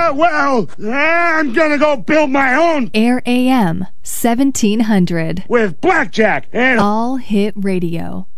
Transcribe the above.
I'm gonna go build my own. Air AM 1700 with Blackjack and All Hit Radio.